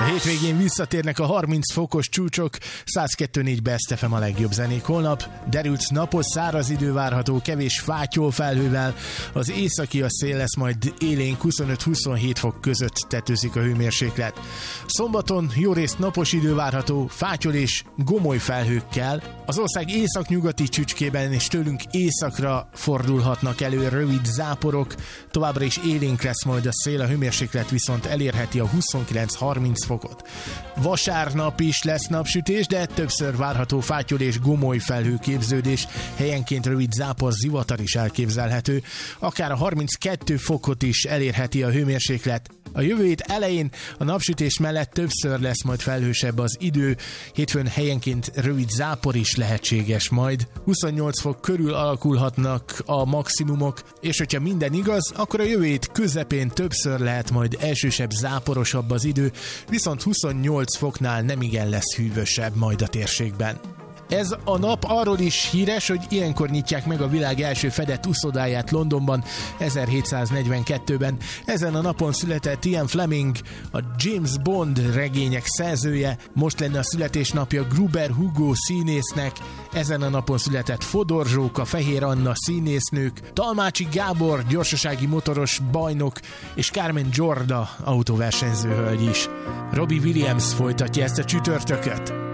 A hétvégén visszatérnek a 30 fokos csúcsok, 102.4 Best FM a legjobb zenék holnap. Derült napos, száraz idő várható, kevés fátyol felhővel. Az északi a szél lesz, majd élénk 25-27 fok között tetőzik a hőmérséklet. Szombaton jó részt napos idő várható, fátyol és gomoly felhőkkel. Az ország északnyugati csücskében és tőlünk északra fordulhatnak elő rövid záporok. Továbbra is élénk lesz majd a szél, a hőmérséklet viszont elérheti a 29-30 fokot. Vasárnap is lesz napsütés, de többször várható fátyol és gomoly felhőképződés, helyenként rövid zápor, zivatar is elképzelhető, akár a 32 fokot is elérheti a hőmérséklet. A jövő hét elején a napsütés mellett többször lesz majd felhősebb az idő, hétfőn helyenként rövid zápor is lehetséges majd. 28 fok körül alakulhatnak a maximumok, és hogyha minden igaz, akkor a jövő hét közepén többször lehet majd elsősebb, záporosabb az idő, viszont 28 foknál nemigen lesz hűvösebb majd a térségben. Ez a nap arról is híres, hogy ilyenkor nyitják meg a világ első fedett uszodáját Londonban 1742-ben. Ezen a napon született Ian Fleming, a James Bond regények szerzője. Most lenne a születésnapja Gruber Hugo színésznek. Ezen a napon született Fodor Zsóka, Fehér Anna színésznők, Talmácsi Gábor gyorsasági motoros bajnok és Carmen Jorda autóversenyző hölgy is. Robbie Williams folytatja ezt a csütörtököt.